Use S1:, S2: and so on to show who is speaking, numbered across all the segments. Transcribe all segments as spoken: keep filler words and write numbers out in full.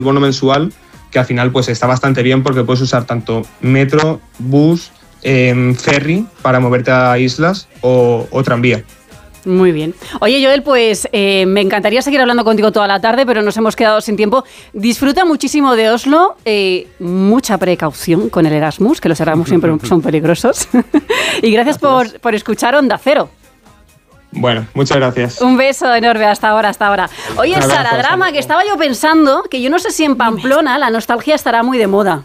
S1: bono mensual, que al final pues está bastante bien porque puedes usar tanto metro, bus, eh, ferry para moverte a islas o, o tranvía.
S2: Muy bien. Oye, Joel, pues eh, me encantaría seguir hablando contigo toda la tarde, pero nos hemos quedado sin tiempo. Disfruta muchísimo de Oslo, eh, mucha precaución con el Erasmus, que los Erasmus siempre son peligrosos. Y gracias, gracias. Por, por escuchar Onda Cero.
S1: Bueno, muchas gracias.
S2: Un beso enorme, hasta ahora, hasta ahora. Oye, Sara Drama, que estaba yo pensando que yo no sé si en Pamplona la nostalgia estará muy de moda.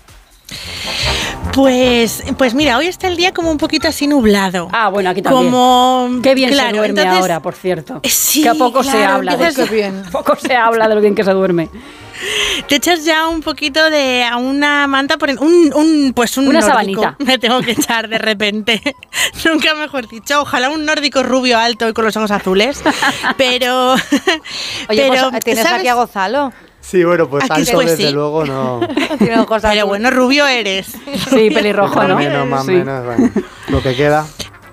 S3: Pues, pues mira, hoy está el día como un poquito así nublado.
S2: Ah, bueno, aquí también.
S3: Como,
S2: qué bien
S3: claro,
S2: se duerme
S3: entonces,
S2: ahora, por cierto.
S3: Sí,
S2: que a poco
S3: claro,
S2: se habla de eso.
S3: Bien.
S2: Poco se habla de lo bien que se duerme.
S3: Te echas ya un poquito de a una manta, por un, un pues un
S2: una
S3: nórdico.
S2: Sabanita.
S3: Me tengo que echar de repente. Nunca mejor dicho. Ojalá un nórdico rubio alto y con los ojos azules. Pero,
S4: oye,
S3: pero
S4: pues, ¿tienes
S3: ¿sabes?
S4: aquí a Gonzalo?
S5: Sí, bueno, pues
S3: Aquí
S5: alto
S3: pues
S5: desde
S3: sí.
S5: luego no.
S3: Pero bueno, rubio eres.
S2: Sí, pelirrojo,
S5: más
S2: ¿no?
S5: Menos, más
S2: sí.
S5: menos, bueno, lo que queda.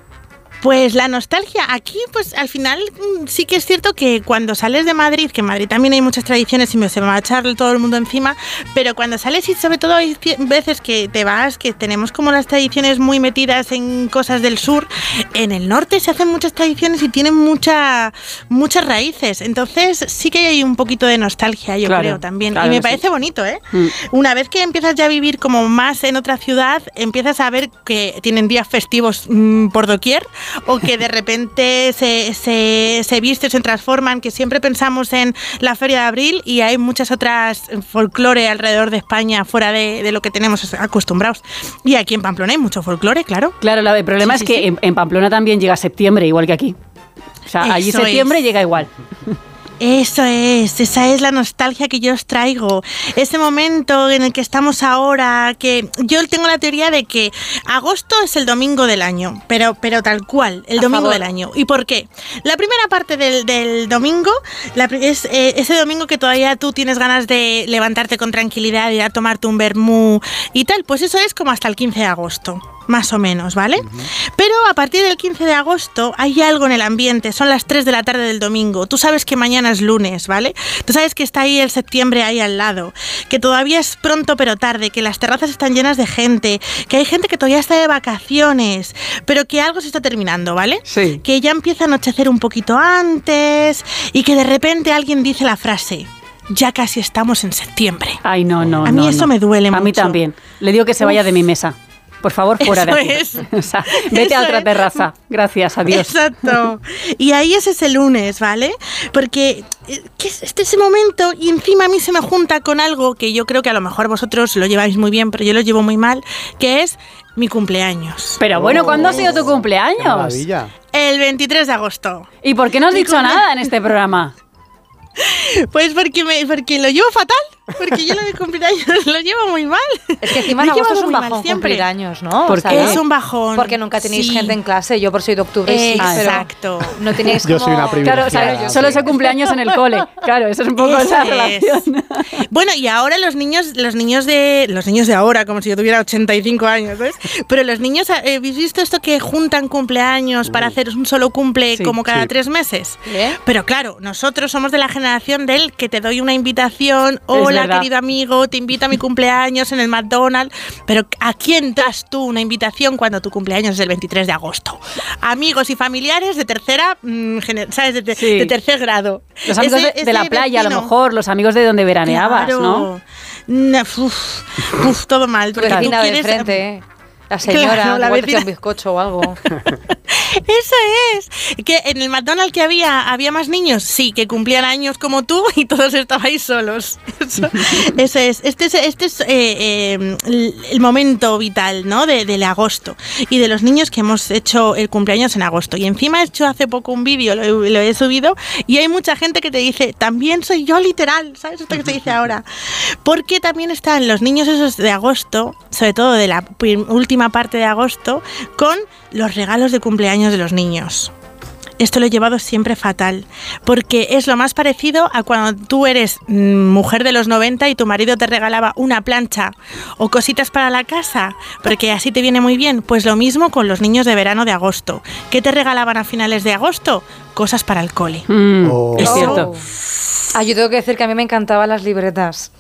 S3: Pues la nostalgia, aquí pues al final sí que es cierto que cuando sales de Madrid, que en Madrid también hay muchas tradiciones y me se me va a echar todo el mundo encima, pero cuando sales y sobre todo hay veces que te vas, que tenemos como las tradiciones muy metidas en cosas del sur, en el norte se hacen muchas tradiciones y tienen mucha, muchas raíces, entonces sí que hay un poquito de nostalgia, yo
S2: claro,
S3: creo también,
S2: claro
S3: y me
S2: sí.
S3: parece bonito, ¿eh?
S2: Mm.
S3: Una vez que empiezas ya a vivir como más en otra ciudad, empiezas a ver que tienen días festivos mmm, por doquier, o que de repente se, se, se visten, se transforman, que siempre pensamos en la Feria de Abril y hay muchas otras folclore alrededor de España fuera de, de lo que tenemos acostumbrados. Y aquí en Pamplona hay mucho folclore, claro.
S2: Claro, el problema
S3: sí,
S2: es
S3: sí,
S2: que
S3: sí.
S2: En, en Pamplona también llega septiembre, igual que aquí. O sea,
S3: Eso
S2: allí septiembre
S3: es.
S2: llega igual.
S3: Eso es, esa es la nostalgia que yo os traigo. Ese momento en el que estamos ahora, que yo tengo la teoría de que agosto es el domingo del año, pero, pero tal cual, el
S4: A
S3: domingo
S4: favor.
S3: del año. ¿Y por qué? La primera parte del, del domingo la, es eh, ese domingo que todavía tú tienes ganas de levantarte con tranquilidad, ir a tomarte un vermú y tal, pues eso es como hasta el quince de agosto. Más o menos, ¿vale? Uh-huh. Pero a partir del quince de agosto hay algo en el ambiente, son las tres de la tarde del domingo, tú sabes que mañana es lunes, ¿vale? Tú sabes que está ahí el septiembre ahí al lado, que todavía es pronto pero tarde, que las terrazas están llenas de gente, que hay gente que todavía está de vacaciones, pero que algo se está terminando, ¿vale?
S2: Sí.
S3: Que ya empieza a anochecer un poquito antes y que de repente alguien dice la frase: ya casi estamos en septiembre.
S2: Ay, no, no,
S3: A mí
S2: no,
S3: eso
S2: no.
S3: me duele
S2: a
S3: mucho.
S2: A mí también. Le digo que se vaya
S3: Uf.
S2: de mi mesa. Por favor, fuera
S3: Eso
S2: de aquí.
S3: Es.
S2: O sea, vete
S3: Eso
S2: a otra
S3: es.
S2: terraza. Gracias, adiós.
S3: Exacto. Y ahí es ese lunes, ¿vale? Porque ¿qué es este ese momento? Y encima a mí se me junta con algo que yo creo que a lo mejor vosotros lo lleváis muy bien, pero yo lo llevo muy mal, que es mi cumpleaños.
S2: Pero bueno, ¿cuándo ha sido tu
S5: ¡Qué
S2: cumpleaños?
S5: maravilla!
S3: El veintitrés de agosto.
S2: ¿Y por qué no has
S3: Mi
S2: dicho
S3: cumple-
S2: nada en este programa?
S3: Pues porque, me, porque lo llevo fatal. Porque yo lo de cumpleaños lo llevo muy mal.
S4: Es que encima en
S3: Lo he
S4: agosto es
S3: llevado
S4: un
S3: muy mal
S4: bajón
S3: siempre.
S4: cumplir años, ¿no?
S2: ¿Por
S4: O sea,
S2: qué?
S3: Es un bajón.
S4: Porque nunca tenéis
S3: Sí.
S4: gente en clase. Yo por soy de octubre sí,
S3: Exacto.
S4: pero no tenéis
S5: Yo
S4: como...
S5: soy una
S2: Claro, o sea,
S5: privilegiada.
S2: solo se cumpleaños en el cole. Claro, eso es un poco
S3: Eso
S2: la
S3: es.
S2: relación.
S3: Bueno, y ahora los niños, los niños de los niños de ahora, como si yo tuviera ochenta y cinco años, ¿ves? Pero los niños, eh, ¿habéis visto esto que juntan cumpleaños para hacer un solo cumple
S2: Sí.
S3: como cada
S5: Sí.
S3: tres meses?
S4: ¿Eh?
S3: Pero claro, nosotros somos de la generación del que te doy una invitación, hola
S2: verdad.
S3: querido amigo, te invito a mi cumpleaños en el McDonald's, pero ¿a quién das tú una invitación cuando tu cumpleaños es el veintitrés de agosto? Amigos y familiares de tercera, mmm, gener- ¿sabes? De, te-
S2: Sí.
S3: de tercer grado.
S2: Los amigos
S3: Ese-
S2: de, de la
S3: ese
S2: playa, a lo
S3: vecino.
S2: mejor, los amigos de donde veraneabas,
S3: Claro.
S2: ¿no?
S3: No, uf, uf, todo mal.
S4: Tu
S3: porque tú
S4: vecina de
S3: quieres-
S4: frente, ¿eh? La señora,
S3: Claro, la
S4: igual te hacía
S3: vecina.
S4: un bizcocho o algo.
S3: Eso es. Que en el McDonald's que había, había más niños, sí, que cumplían años como tú y todos estabais solos. Eso, eso es. Este es, este es eh, eh, el, el momento vital, ¿no? De, del agosto. Y de los niños que hemos hecho el cumpleaños en agosto. Y encima he hecho hace poco un vídeo, lo, he- lo he subido, y hay mucha gente que te dice, también soy yo literal, ¿sabes esto que se dice ahora? Porque también están los niños esos de agosto, sobre todo de la prim- última parte de agosto, con los regalos de cumpleaños de los niños. esto lo he llevado siempre fatal, porque es lo más parecido a cuando tú eres mm, mujer de los noventa y tu marido te regalaba una plancha o cositas para la casa, porque así te viene muy bien. Pues lo mismo con los niños de verano de agosto. ¿Qué te regalaban a finales de agosto? Cosas para el cole.
S2: Mm,
S5: Oh.
S2: Es cierto.
S4: Ah, yo tengo que decir que a mí me encantaban las libretas.